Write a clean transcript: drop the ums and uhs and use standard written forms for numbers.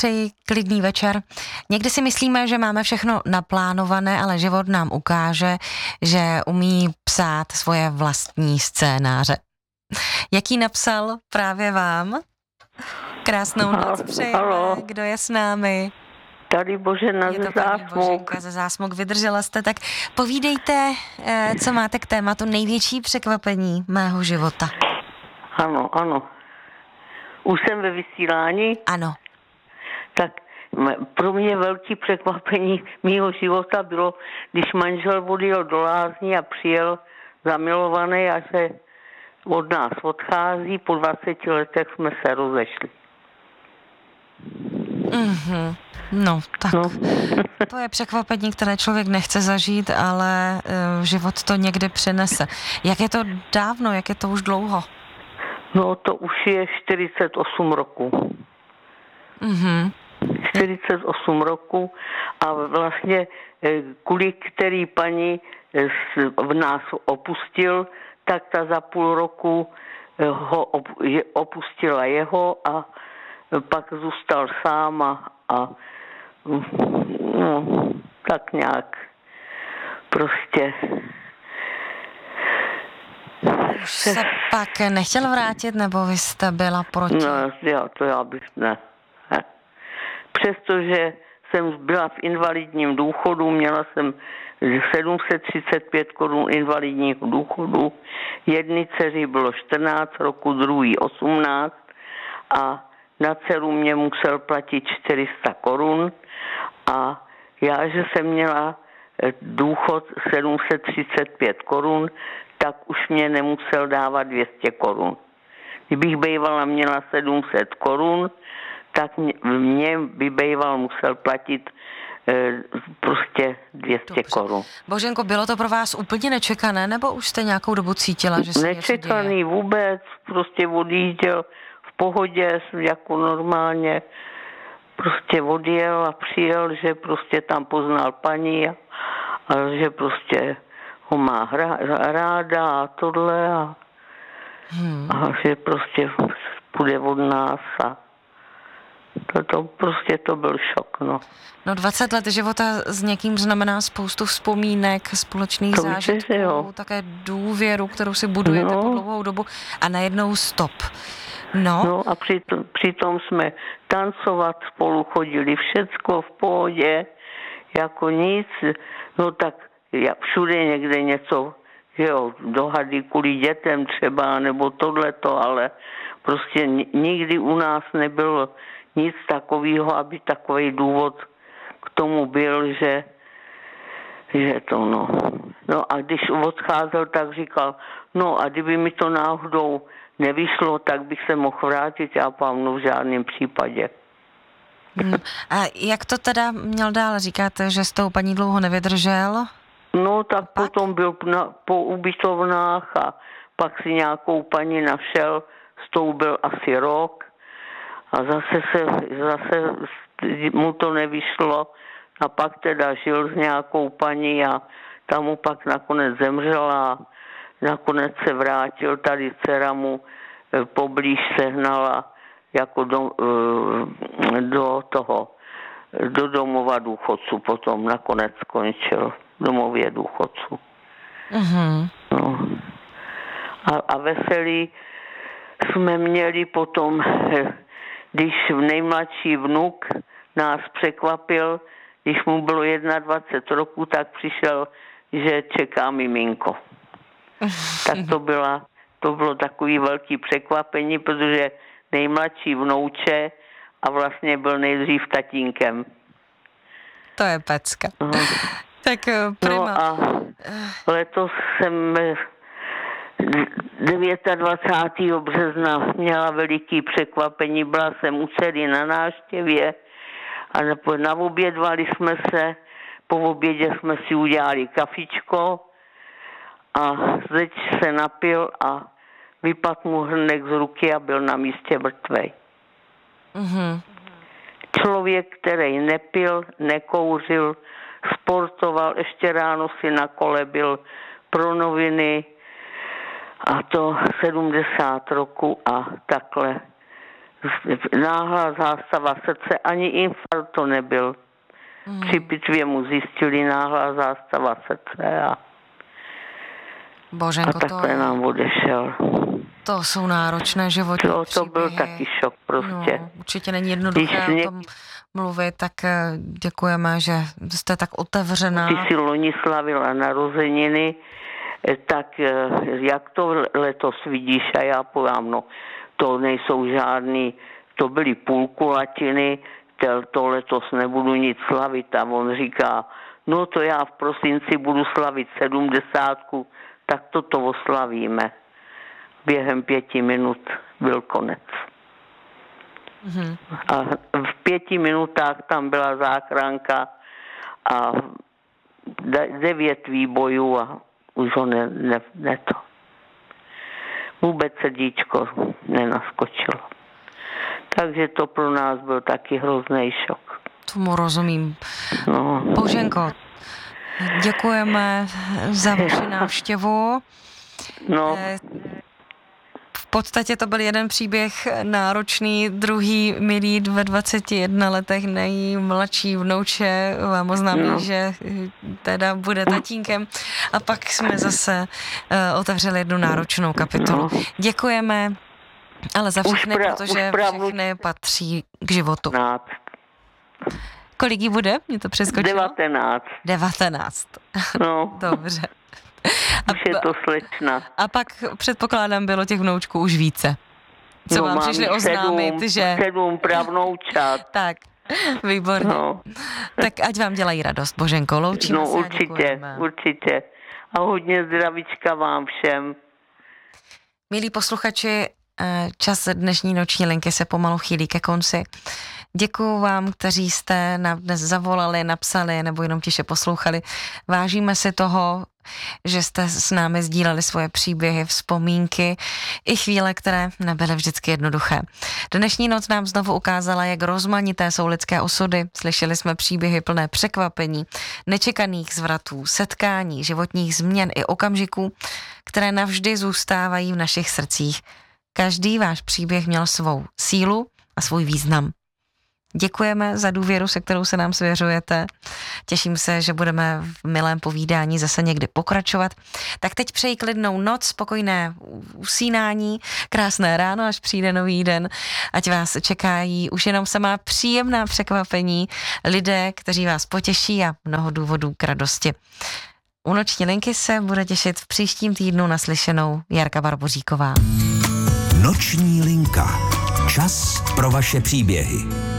přeji klidný večer. Někdy si myslíme, že máme všechno naplánované, ale život nám ukáže, že umí psát svoje vlastní scénáře. Jaký napsal právě vám? Krásnou noc přejeme. Kdo je s námi? Tady Božena ze Zásmuk. Boženka ze Zásmuk. Vydržela jste, tak povídejte, co máte k tématu největší překvapení mého života. Ano. Už jsem ve vysílání? Ano. Tak pro mě velký překvapení mýho života bylo, když manžel odjel do lázní a přijel zamilovaný a že od nás odchází, po 20 letech jsme se rozešli. Mm-hmm. No, tak to je překvapení, které člověk nechce zažít, ale život to někdy přinese. Jak je to dávno, jak je to už dlouho? No, to už je 48 roku. Mm-hmm. 48 roku a vlastně kvůli který paní v nás opustil, tak ta za půl roku opustila jeho a pak zůstal sám a no, tak nějak prostě. Už se pak nechtěl vrátit, nebo vy jste byla proti? No, já bych ne. Přestože jsem byla v invalidním důchodu, měla jsem 735 korun invalidního důchodu, jedné dceři bylo 14 roku, druhý 18 a na dceru mě musel platit 400 korun a já, že jsem měla důchod 735 korun, tak už mě nemusel dávat 200 korun. Kdybych bývala měla 700 korun, tak mě by býval musel platit prostě 200 korun. Boženko, bylo to pro vás úplně nečekané, nebo už jste nějakou dobu cítila, že se nečekaný něco děje? Vůbec, prostě odjížděl v pohodě, jako normálně, prostě odjel a přijel, že prostě tam poznal paní a že prostě ho má ráda a tohle a že prostě půjde od nás a to byl šok, no. No 20 let života s někým znamená spoustu vzpomínek, společných zážitků, také důvěru, kterou si budujete po dlouhou dobu a najednou stop. No a přitom jsme tancovat spolu chodili, všecko v pohodě, jako nic, no tak všude někde něco, že jo, dohady kvůli dětem třeba, nebo tohleto, ale prostě nikdy u nás nebylo nic takového, aby takový důvod k tomu byl, že to no. No a když odcházel, tak říkal, no a kdyby mi to náhodou nevyšlo, tak bych se mohl vrátit, já pán, v žádném případě. A jak to teda měl dál? Říkáte, že s tou paní dlouho nevydržel? No tak potom byl po ubytovnách a pak si nějakou paní našel, s tou byl asi rok a zase mu to nevyšlo a pak teda žil s nějakou paní a tam mu pak nakonec zemřela a nakonec se vrátil, tady dcera mu poblíž sehnala jako do domova důchodců, potom nakonec skončil v domově důchodců. Mm-hmm. No. A veselý jsme měli potom, když nejmladší vnuk nás překvapil, když mu bylo 21 roku, tak přišel, že čeká miminko. Tak to bylo takový velký překvapení, protože nejmladší vnouče a vlastně byl nejdřív tatínkem. To je pecka. Tak prima. No a letos jsem 29. března měla veliký překvapení, byla jsem u dcery na návštěvě a naobědvali jsme se, po obědě jsme si udělali kafičko a zeč se napil a vypadl mu hrnek z ruky a byl na místě mrtvej. Mm-hmm. Člověk, který nepil, nekouřil, sportoval, ještě ráno si na kole byl pro noviny a to 70 roku a takhle náhlá zástava srdce, ani infarkt to nebyl. Při pitvě mu zjistili náhlá zástava srdce a Boženko, takhle nám odešel. To jsou náročné životní To byl taky šok prostě. No, určitě není jednoduché o tom mluvit, tak děkujeme, že jste tak otevřená. Ty si loni slavila narozeniny, tak jak to letos vidíš? A já povím, no, to nejsou žádný, to byly půlkulatiny, to letos nebudu nic slavit. A on říká, no to já v prosinci budu slavit 70, tak toto oslavíme. Během 5 minut byl konec. A v 5 minutách tam byla záchranka a 9 výbojů a už ho ne to. Vůbec srdíčko nenaskočilo. Takže to pro nás byl taky hrozný šok. Tomu rozumím. No. Boženko, děkujeme za vaši návštěvu. No. V podstatě to byl jeden příběh náročný, druhý milý ve 21 letech, nejmladší vnouče vám oznámí, že teda bude tatínkem a pak jsme zase otevřeli jednu náročnou kapitolu. Děkujeme, ale za všechny, protože všechny patří k životu. 19. Kolik jí bude? Mě to přeskočilo. 19. No. Dobře. Už je to slečna. A pak předpokládám, bylo těch vnoučků už více. Co vám přišli oznámit, že... 7 pravnoučat. Tak, výborně. No. Tak ať vám dělají radost, Boženko, loučíme se a děkujeme. Určitě. A hodně zdravíčka vám všem. Milí posluchači, čas dnešní noční linky se pomalu chýlí ke konci. Děkuju vám, kteří jste nám dnes zavolali, napsali nebo jenom tiše poslouchali. Vážíme si toho, že jste s námi sdíleli svoje příběhy, vzpomínky i chvíle, které nebyly vždycky jednoduché. Dnešní noc nám znovu ukázala, jak rozmanité jsou lidské osudy. Slyšeli jsme příběhy plné překvapení, nečekaných zvratů, setkání, životních změn i okamžiků, které navždy zůstávají v našich srdcích. Každý váš příběh měl svou sílu a svůj význam. Děkujeme za důvěru, se kterou se nám svěřujete. Těším se, že budeme v milém povídání zase někdy pokračovat. Tak teď přeji klidnou noc, spokojné usínání, krásné ráno, až přijde nový den. Ať vás čekají už jenom samá příjemná překvapení, lidé, kteří vás potěší a mnoho důvodů k radosti. U noční linky se bude těšit v příštím týdnu naslyšenou Jarka Barboříková. Noční linka. Čas pro vaše příběhy.